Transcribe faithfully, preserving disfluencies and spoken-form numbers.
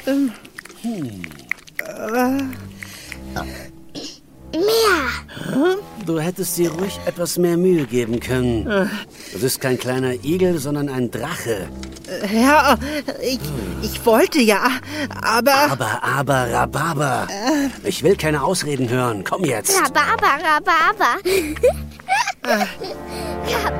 Ähm, Hm. äh, Mehr. Du hättest dir ruhig etwas mehr Mühe geben können. Du bist kein kleiner Igel, sondern ein Drache. ja, ich, ich wollte ja, aber... Aber, aber, Rhabarber. Ich will keine Ausreden hören. Komm jetzt. Rhabarber, Rhabarber.